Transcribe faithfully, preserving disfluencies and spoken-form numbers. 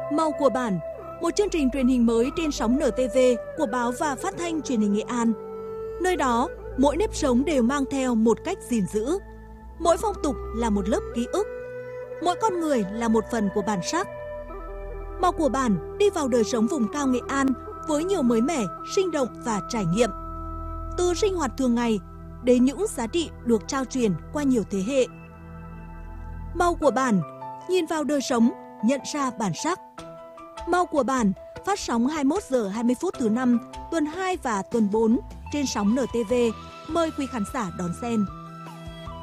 Màu của bản, một chương trình truyền hình mới trên sóng en tê vê của báo và phát thanh truyền hình Nghệ An. Nơi đó, mỗi nếp sống đều mang theo một cách gìn giữ. Mỗi phong tục là một lớp ký ức. Mỗi con người là một phần của bản sắc. Màu của bản đi vào đời sống vùng cao Nghệ An với nhiều mới mẻ, sinh động và trải nghiệm. Từ sinh hoạt thường ngày đến những giá trị được trao truyền qua nhiều thế hệ. Màu của bản, nhìn vào đời sống, nhận ra bản sắc. Màu của bản phát sóng hai mươi mốt giờ hai mươi phút thứ năm, tuần hai và tuần bốn trên sóng en tê vê. Mời quý khán giả đón xem.